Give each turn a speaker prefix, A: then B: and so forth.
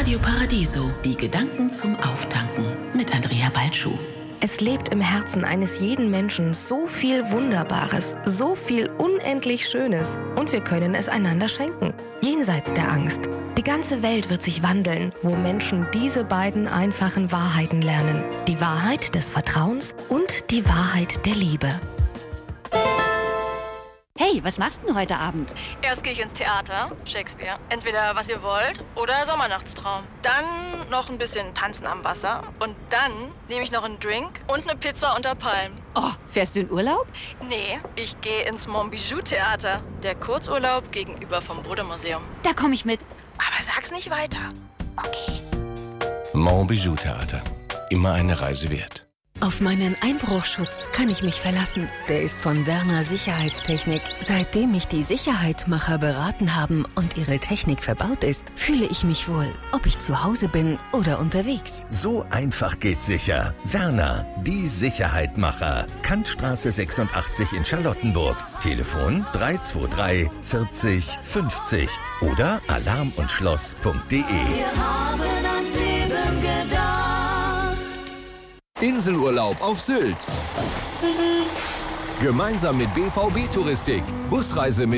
A: Radio Paradiso, die Gedanken zum Auftanken mit Andrea Balschuh.
B: Es lebt im Herzen eines jeden Menschen so viel Wunderbares, so viel unendlich Schönes und wir können es einander schenken, jenseits der Angst. Die ganze Welt wird sich wandeln, wo Menschen diese beiden einfachen Wahrheiten lernen. Die Wahrheit des Vertrauens und die Wahrheit der Liebe.
C: Hey, was machst du heute Abend?
D: Erst gehe ich ins Theater, Shakespeare. Entweder Was ihr wollt oder Sommernachtstraum. Dann noch ein bisschen Tanzen am Wasser. Und dann nehme ich noch einen Drink und eine Pizza unter Palmen.
C: Oh, fährst du in Urlaub?
D: Nee, ich gehe ins Montbijou-Theater. Der Kurzurlaub gegenüber vom Bode-Museum.
C: Da komme ich mit.
D: Aber sag's nicht weiter.
C: Okay.
E: Montbijou-Theater. Immer eine Reise wert.
F: Auf meinen Einbruchschutz kann ich mich verlassen. Der ist von Werner Sicherheitstechnik. Seitdem mich die Sicherheitmacher beraten haben und ihre Technik verbaut ist, fühle ich mich wohl, ob ich zu Hause bin oder unterwegs.
G: So einfach geht sicher. Werner, die Sicherheitmacher. Kantstraße 86 in Charlottenburg. Telefon 323 40 50 oder alarmundschloss.de.
H: Wir haben ans Leben gedacht.
I: Inselurlaub auf Sylt. Gemeinsam mit BVB Touristik. Busreise mit